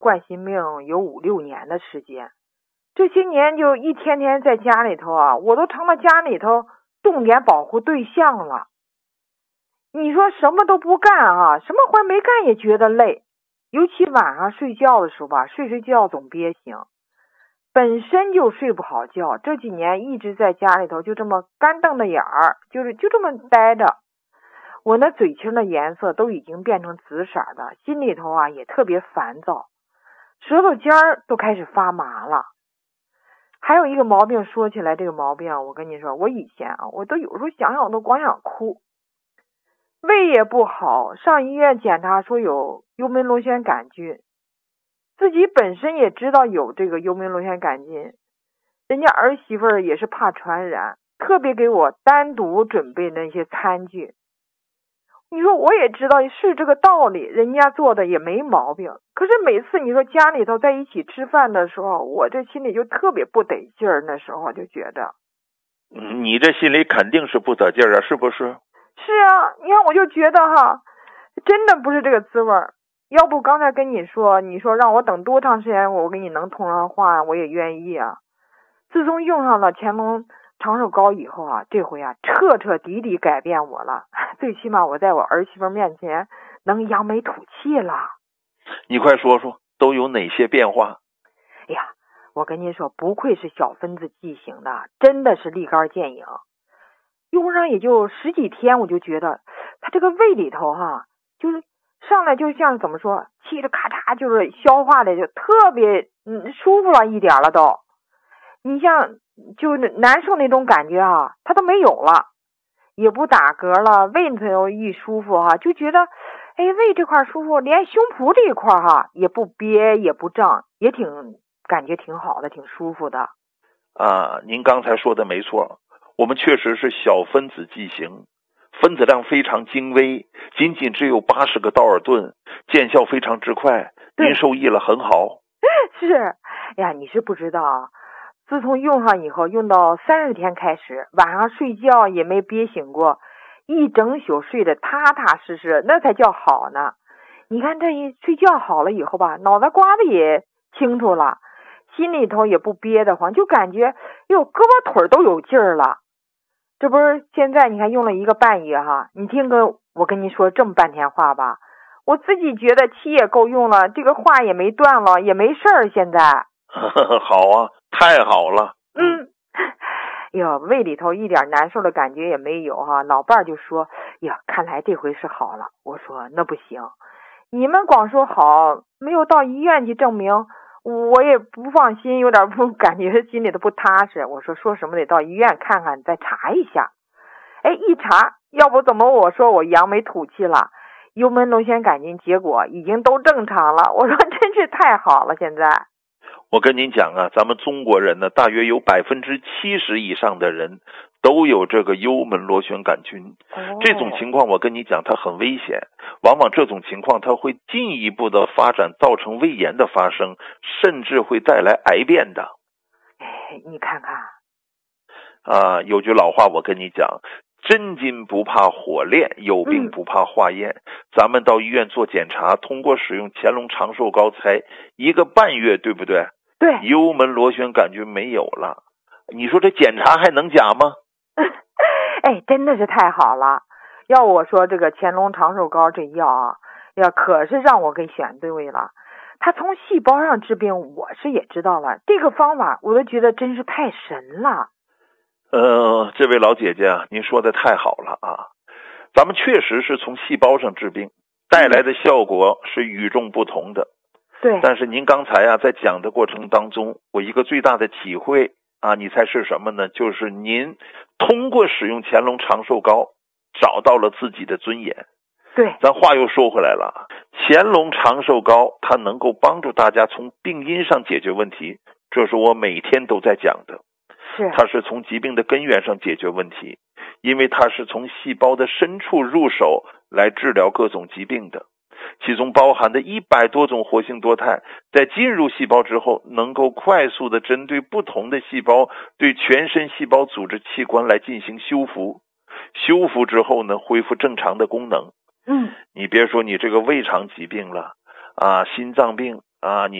冠心病有5、6年的时间，这些年就一天天在家里头啊，我都成了家里头重点保护对象了。你说什么都不干啊，什么活没干也觉得累，尤其晚上睡觉的时候吧，睡觉总憋醒，本身就睡不好觉，这几年一直在家里头就这么干瞪着眼儿，就这么待着。我那嘴青的颜色都已经变成紫色的，心里头啊也特别烦躁，舌头尖儿都开始发麻了。还有一个毛病，说起来这个毛病，我跟你说，我以前啊，我都有时候想想我都光想哭。胃也不好，上医院检查说有幽门螺旋杆菌，自己本身也知道有这个幽门螺旋杆菌，人家儿媳妇儿也是怕传染，特别给我单独准备那些餐具。你说我也知道是这个道理，人家做的也没毛病，可是每次你说家里头在一起吃饭的时候，我这心里就特别不得劲儿，那时候就觉得你这心里肯定是不得劲儿啊，是不是？ 是啊，你看我就觉得哈，真的不是这个滋味儿。要不刚才跟你说让我等多长时间我跟你能通上话，我也愿意啊。自从用上了乾隆长寿膏以后啊，这回啊彻彻底底改变我了，最起码我在我儿媳妇面前能扬眉吐气了。 你快说说都有哪些变化？ 哎呀，我跟您说，不愧是小分子剂型的，真的是立竿见影。用上也就10几天，我就觉得它这个胃里头哈，就是上来就像怎么说，气着咔嚓，就是消化的就特别舒服了一点了都。你像就难受那种感觉啊，它都没有了，也不打嗝了，胃头一舒服哈，就觉得哎胃这块舒服，连胸脯这一块哈也不憋也不胀，也感觉挺好的，挺舒服的。 啊，您刚才说的没错，我们确实是小分子剂型，分子量非常精微，仅只有80个道尔顿，见效非常之快，您受益了很好。 是，哎呀，你是不知道啊，自从用上以后，用到30天开始，晚上睡觉也没憋醒过，一整宿睡得踏踏实实，那才叫好呢。你看这一睡觉好了以后吧，脑袋瓜子也清楚了，心里头也不憋得慌，就感觉哟胳膊腿都有劲儿了。这不是现在你看用了1个半月哈，你听我跟你说这么半天话吧，我自己觉得气也够用了，这个话也没断了，也没事儿。现在好啊，太好了。 哟，胃里头一点难受的感觉也没有哈。老伴儿就说呀，看来这回是好了。我说那不行，你们光说好，没有到医院去证明，我也不放心，有点不感觉心里头不踏实。我说什么得到医院看看，再查一下。哎，一查，要不怎么我说我扬眉吐气了？幽门螺旋杆菌结果已经都正常了。我说真是太好了，现在。 我跟您讲啊，咱们中国人呢，大约有70%以上的人都有这个幽门螺旋杆菌。这种情况我跟你讲，它很危险，往往这种情况它会进一步的发展，造成胃炎的发生，甚至会带来癌变的。 你看看啊，有句老话我跟你讲，真金不怕火炼，有病不怕化验。咱们到医院做检查，通过使用乾隆长寿膏才1个半月，对不对？ 对， 幽门螺旋杆菌没有了，你说这检查还能假吗？ 哎，真的是太好了。要我说这个乾隆长寿膏这药啊，呀可是让我给选对了。它从细胞上治病，我是也知道了，这个方法我都觉得真是太神了。 这位老姐姐啊，您说的太好了啊！咱们确实是从细胞上治病，带来的效果是与众不同的。 对。 但是您刚才啊在讲的过程当中，我一个最大的体会啊，你猜是什么呢？就是您通过使用乾隆长寿膏，找到了自己的尊严。 对。 咱话又说回来了，乾隆长寿膏它能够帮助大家从病因上解决问题，这是我每天都在讲的。它是从疾病的根源上解决问题，因为它是从细胞的深处入手来治疗各种疾病的，其中包含的100多种活性多肽，在进入细胞之后，能够快速的针对不同的细胞，对全身细胞组织器官来进行修复。修复之后呢，恢复正常的功能。你别说你这个胃肠疾病了啊，心脏病啊，你